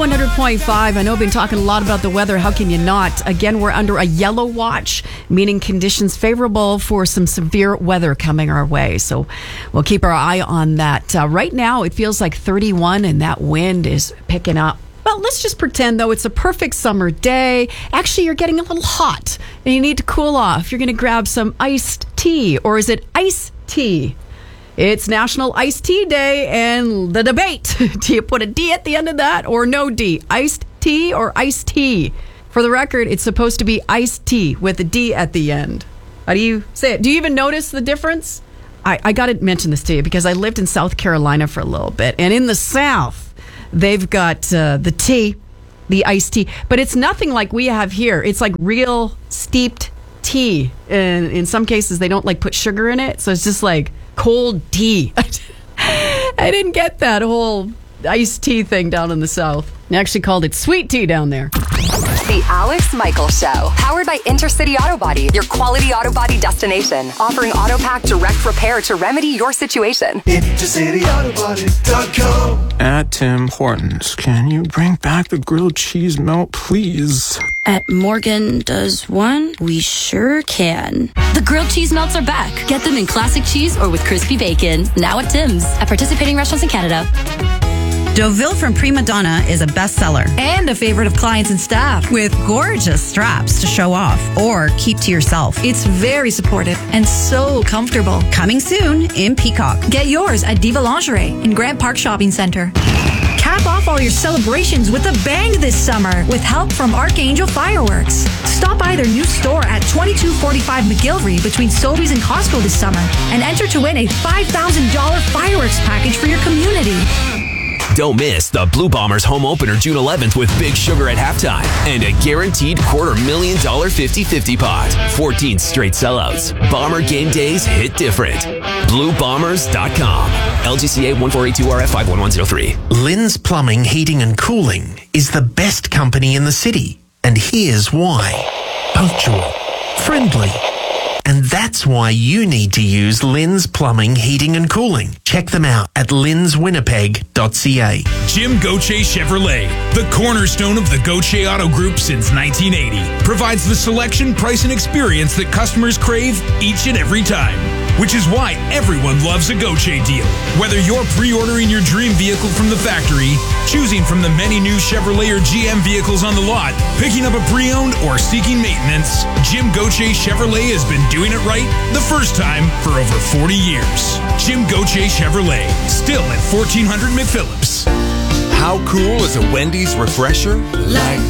100.5. I know I've been talking a lot about the weather. How can you not? Again, we're under a yellow watch, meaning conditions favorable for some severe weather coming our way. So we'll keep our eye on that. Right now, it feels like 31 and that wind is picking up. Well, let's just pretend, though, it's a perfect summer day. Actually, you're getting a little hot and you need to cool off. You're going to grab some iced tea, or is it iced tea? It's National Iced Tea Day, and the debate. Do you put a D at the end of that or no D? Iced tea or iced tea? For the record, it's supposed to be iced tea with a D at the end. How do you say it? Do you even notice the difference? I got to mention this to you because I lived in South Carolina for a little bit, and in the South, they've got the tea, the iced tea, but it's nothing like we have here. It's like real steeped tea, and in some cases, they don't like put sugar in it, so it's just like cold tea. I didn't get that whole iced tea thing down in the South. They actually called it sweet tea down there. The Alex Michaels Show, powered by Intercity Auto Body, your quality auto body destination, offering AutoPack direct repair to remedy your situation. IntercityAutoBody.com. At Tim Hortons, can you bring back the grilled cheese melt, please? At Morgan Does One, we sure can. The grilled cheese melts are back. Get them in classic cheese or with crispy bacon. Now at Tim's, at participating restaurants in Canada. Deauville from Prima Donna is a bestseller and a favorite of clients and staff, with gorgeous straps to show off or keep to yourself. It's very supportive and so comfortable. Coming soon in Peacock. Get yours at Diva Lingerie in Grant Park Shopping Center. Cap off all your celebrations with a bang this summer with help from Archangel Fireworks. Stop by their new store at 2245 McGillivray between Sobeys and Costco this summer and enter to win a $5,000 fireworks package for your community. Don't miss the Blue Bombers home opener June 11th with Big Sugar at halftime and a guaranteed $250,000 50-50 pot. 14 straight sellouts. Bomber game days hit different. BlueBombers.com. LGCA 1482RF51103. Lynn's Plumbing, Heating and Cooling is the best company in the city. And here's why. Punctual. Friendly. And that's why you need to use Lynn's Plumbing, Heating and Cooling. Check them out at lynswinnipeg.ca. Jim Gauthier Chevrolet, the cornerstone of the Gauthier Auto Group since 1980, provides the selection, price, and experience that customers crave each and every time. Which is why everyone loves a Gauthier deal. Whether you're pre-ordering your dream vehicle from the factory, choosing from the many new Chevrolet or GM vehicles on the lot, picking up a pre-owned, or seeking maintenance, Jim Gauthier Chevrolet has been doing it right the first time for over 40 years. Jim Gauthier Chevrolet, still at 1400 McPhillips. How cool is a Wendy's refresher? Like